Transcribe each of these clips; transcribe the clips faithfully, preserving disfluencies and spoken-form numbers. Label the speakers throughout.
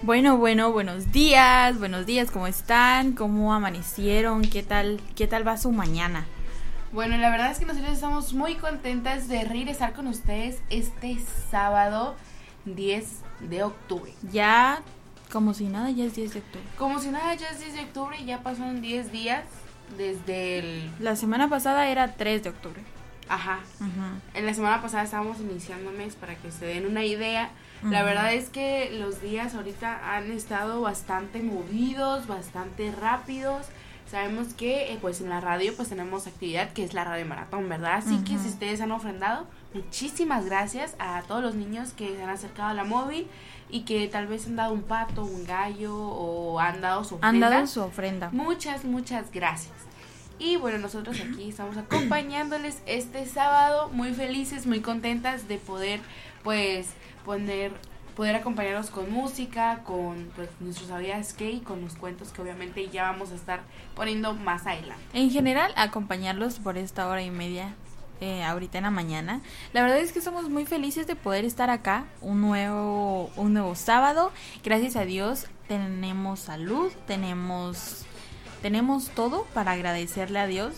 Speaker 1: Bueno, bueno, buenos días, buenos días, ¿cómo están? ¿Cómo amanecieron? ¿Qué tal, qué tal va su mañana?
Speaker 2: Bueno, la verdad es que nosotros estamos muy contentas de regresar con ustedes este sábado diez de octubre.
Speaker 1: Ya, como si nada, ya es diez de octubre.
Speaker 2: Como si nada, ya es diez de octubre y ya pasaron diez días desde el...
Speaker 1: La semana pasada era tres de octubre.
Speaker 2: Ajá.
Speaker 1: Uh-huh.
Speaker 2: En la semana pasada estábamos iniciando mes para que se den una idea.
Speaker 1: Uh-huh.
Speaker 2: La verdad es que los días ahorita han estado bastante movidos, bastante rápidos. Sabemos que eh, pues en la radio pues tenemos actividad que es la radio maratón, ¿verdad? Así uh-huh. que si ustedes han ofrendado, muchísimas gracias a todos los niños que se han acercado a la móvil y que tal vez han dado un pato, un gallo o han dado su ofrenda.
Speaker 1: Han dado su ofrenda.
Speaker 2: Muchas, muchas gracias. Y bueno, nosotros aquí estamos acompañándoles este sábado, muy felices, muy contentas de poder pues poner... poder acompañarlos con música, con pues, nuestros sabías qué y con los cuentos que obviamente ya vamos a estar poniendo más adelante.
Speaker 1: En general, acompañarlos por esta hora y media, eh, ahorita en la mañana. La verdad es que somos muy felices de poder estar acá, un nuevo, un nuevo sábado. Gracias a Dios tenemos salud, tenemos, tenemos todo para agradecerle a Dios.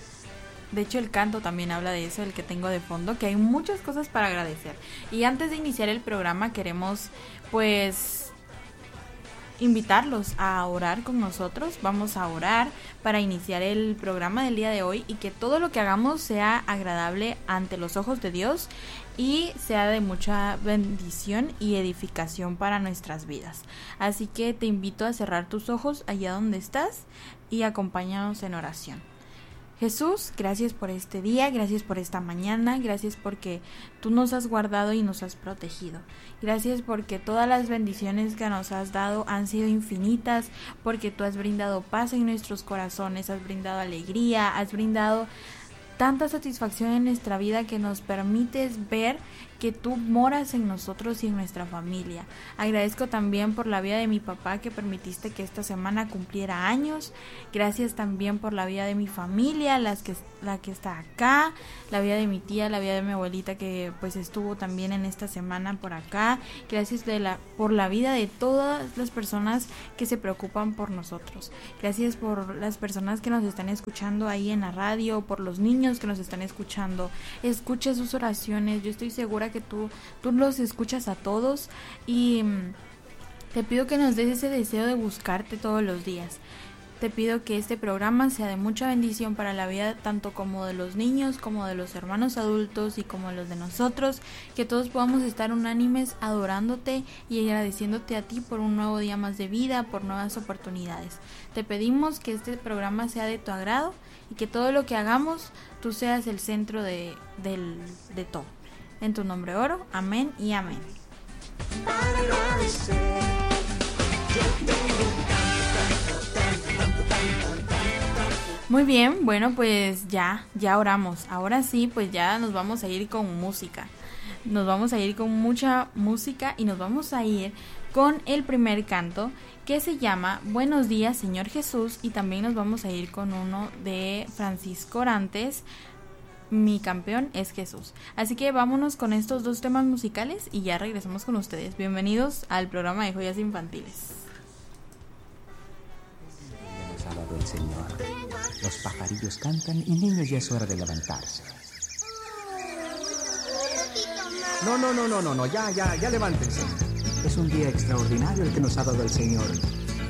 Speaker 1: De hecho, el canto también habla de eso, el que tengo de fondo, que hay muchas cosas para agradecer. Y antes de iniciar el programa queremos, pues, invitarlos a orar con nosotros. Vamos a orar para iniciar el programa del día de hoy y que todo lo que hagamos sea agradable ante los ojos de Dios y sea de mucha bendición y edificación para nuestras vidas. Así que te invito a cerrar tus ojos allá donde estás y acompáñanos en oración. Jesús, gracias por este día, gracias por esta mañana, gracias porque tú nos has guardado y nos has protegido. Gracias porque todas las bendiciones que nos has dado han sido infinitas, porque tú has brindado paz en nuestros corazones, has brindado alegría, has brindado tanta satisfacción en nuestra vida que nos permites ver que tú moras en nosotros y en nuestra familia. Agradezco también por la vida de mi papá que permitiste que esta semana cumpliera años. Gracias también por la vida de mi familia, las que, la que está acá, la vida de mi tía, la vida de mi abuelita que pues estuvo también en esta semana por acá. Gracias de la, por la vida de todas las personas que se preocupan por nosotros. Gracias por las personas que nos están escuchando ahí en la radio, por los niños que nos están escuchando. Escucha sus oraciones, yo estoy segura que tú, tú los escuchas a todos y mmm, te pido que nos des ese deseo de buscarte todos los días. Te pido que este programa sea de mucha bendición para la vida tanto como de los niños, como de los hermanos adultos y como los de nosotros, que todos podamos estar unánimes adorándote y agradeciéndote a ti por un nuevo día más de vida, por nuevas oportunidades. Te pedimos que este programa sea de tu agrado y que todo lo que hagamos tú seas el centro de, del, de todo. En tu nombre oro, amén y amén. Muy bien, bueno pues ya, ya oramos. Ahora sí, pues ya nos vamos a ir con música. Nos vamos a ir con mucha música y nos vamos a ir con el primer canto que se llama Buenos días, Señor Jesús, y también nos vamos a ir con uno de Francisco Orantes, Mi campeón es Jesús. Así que vámonos con estos dos temas musicales y ya regresamos con ustedes. Bienvenidos al programa de Joyas Infantiles.
Speaker 3: Hemos alabado al Señor. Los pajarillos cantan y niños, ya es hora de levantarse. No, no, no, no, no, no, ya, ya, ya levántense. Es un día extraordinario el que nos ha dado el Señor.